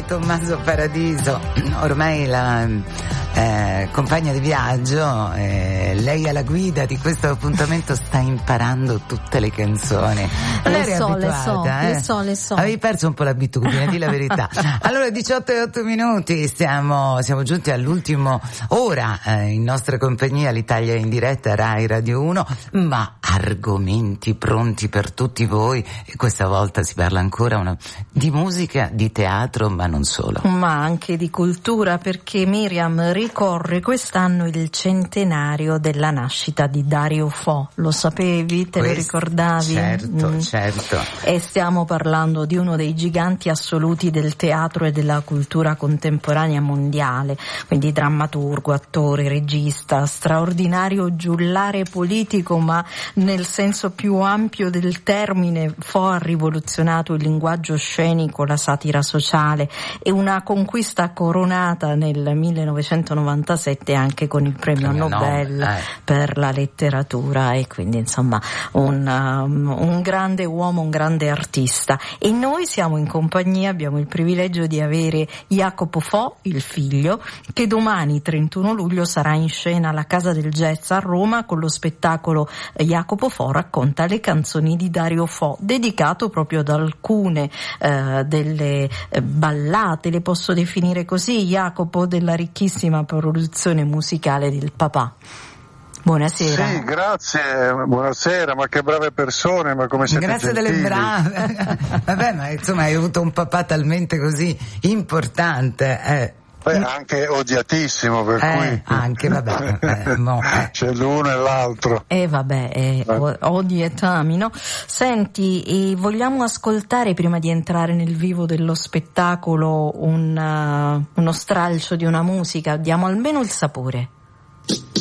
Tommaso Paradiso, ormai la compagna di viaggio, lei alla guida di questo appuntamento sta imparando tutte le canzoni. Le so. Avevi perso un po' l'abitudine, di la verità. Allora, 18:08, siamo giunti all'ultimo ora in nostra compagnia, l'Italia in diretta, Rai Radio 1, ma argomenti pronti per tutti voi, e questa volta si parla ancora di musica, di teatro, ma non solo. Ma anche di cultura, perché Miriam ricorre quest'anno il centenario della nascita di Dario Fo. Lo sapevi? Te lo ricordavi? Certo. E stiamo parlando di uno dei giganti assoluti del teatro e della cultura contemporanea mondiale, quindi drammaturgo, attore, regista, straordinario giullare politico, ma nel senso più ampio del termine. Fo ha rivoluzionato il linguaggio scenico, la satira sociale, e una conquista coronata nel 1997 anche con il premio Nobel per la letteratura, e quindi insomma un grande uomo, un grande artista. E noi siamo in compagnia, abbiamo il privilegio di avere Jacopo Fo, il figlio, che domani 31 luglio sarà in scena alla Casa del Jazz a Roma con lo spettacolo Jacopo Fo racconta le canzoni di Dario Fo, dedicato proprio ad alcune delle ballate, le posso definire così, Jacopo, della ricchissima produzione musicale del papà. Buonasera. Sì, grazie, buonasera, ma che brave persone, ma come siete Grazie gentili. Delle brave. Vabbè, ma insomma hai avuto un papà talmente così importante. Anche odiatissimo, per cui anche vabbè, c'è l'uno e l'altro. Odi et ami, no? Senti, vogliamo ascoltare, prima di entrare nel vivo dello spettacolo, uno stralcio di una musica? Diamo almeno il sapore.